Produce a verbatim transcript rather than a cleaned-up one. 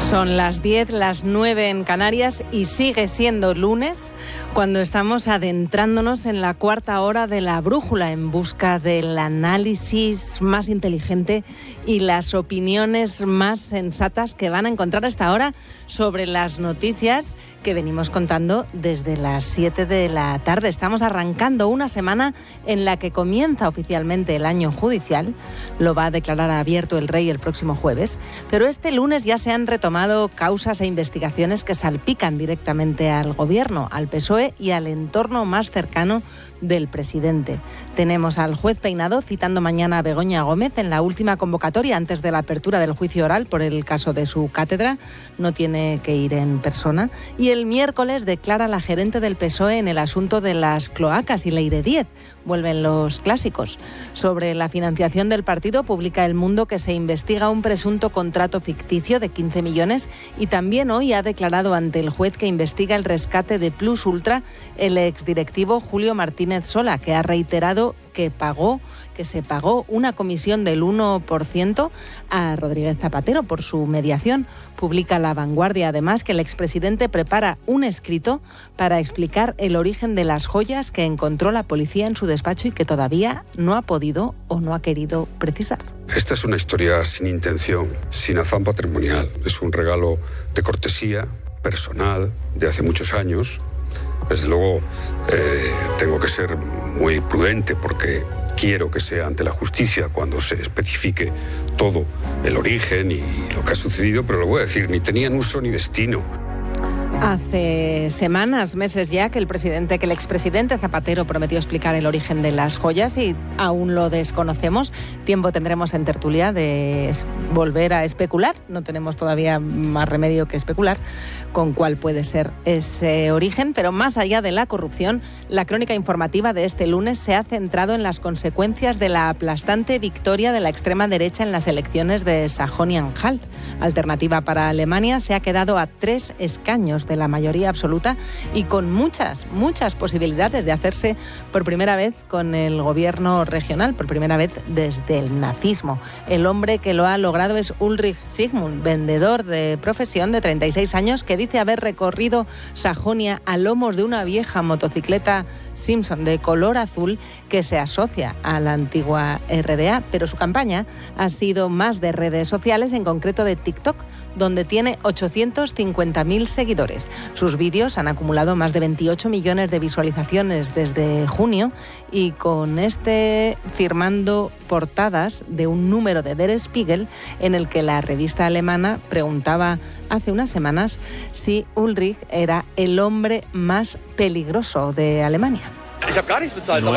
Son las diez, las nueve en Canarias y sigue siendo lunes cuando estamos adentrándonos en la cuarta hora de La Brújula en busca del análisis más inteligente y las opiniones más sensatas que van a encontrar hasta ahora sobre las noticias que venimos contando desde las siete de la tarde. Estamos arrancando una semana en la que comienza oficialmente el año judicial. Lo va a declarar abierto el Rey el próximo jueves, pero este lunes ya se han retomado causas e investigaciones que salpican directamente al Gobierno, al P S O E y al entorno más cercano del presidente. Tenemos al juez Peinado citando mañana a Begoña Gómez en la última convocatoria antes de la apertura del juicio oral por el caso de su cátedra. No tiene que ir en persona. Y el miércoles declara la gerente del P S O E en el asunto de las cloacas y Leire Díez. Vuelven los clásicos. Sobre la financiación del partido, publica El Mundo que se investiga un presunto contrato ficticio de quince millones y también hoy ha declarado ante el juez que investiga el rescate de Plus Ultra el exdirectivo Julio Martínez Sola, que ha reiterado que pagó, que se pagó una comisión del uno por ciento a Rodríguez Zapatero por su mediación. Publica La Vanguardia, además, que el expresidente prepara un escrito para explicar el origen de las joyas que encontró la policía en su despacho y que todavía no ha podido o no ha querido precisar. Esta es una historia sin intención, sin afán patrimonial. Es un regalo de cortesía personal de hace muchos años. Desde luego, eh, tengo que ser muy prudente porque quiero que sea ante la justicia cuando se especifique todo el origen y lo que ha sucedido, pero lo voy a decir, ni tenían uso ni destino. Hace semanas, meses ya, que el presidente, que el expresidente Zapatero prometió explicar el origen de las joyas y aún lo desconocemos. Tiempo tendremos en tertulia de volver a especular. No tenemos todavía más remedio que especular con cuál puede ser ese origen. Pero más allá de la corrupción, la crónica informativa de este lunes se ha centrado en las consecuencias de la aplastante victoria de la extrema derecha en las elecciones de Sajonia-Anhalt. Alternativa para Alemania se ha quedado a tres escaños de la mayoría absoluta y con muchas, muchas posibilidades de hacerse por primera vez con el gobierno regional, por primera vez desde el nazismo. El hombre que lo ha logrado es Ulrich Zygmunt, vendedor de profesión de treinta y seis años, que dice haber recorrido Sajonia a lomos de una vieja motocicleta Simpson de color azul que se asocia a la antigua R D A, pero su campaña ha sido más de redes sociales, en concreto de TikTok, donde tiene ochocientos cincuenta mil seguidores. Sus vídeos han acumulado más de veintiocho millones de visualizaciones desde junio y con este firmando portadas de un número de Der Spiegel en el que la revista alemana preguntaba hace unas semanas si Ulrich era el hombre más peligroso de Alemania. Ich habe gar nichts bezahlt.